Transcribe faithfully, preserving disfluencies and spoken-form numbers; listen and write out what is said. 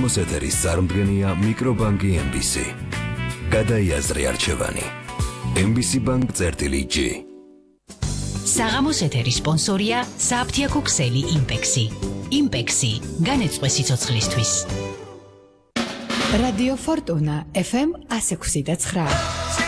საღამოს ეთერის წარმდგენია მიკრობანკი ემ ბი სი. გადაიაზრე არჩევანი. ემ ბი სი Bank წერტილი G. საღამოს ეთერის სპონსორია საფთიაქო ქსელი იმპექსი. იმპექსი განეწყვე სიცოცხლისთვის. რადიო ფორტუნა ეფ ემ one oh six point nine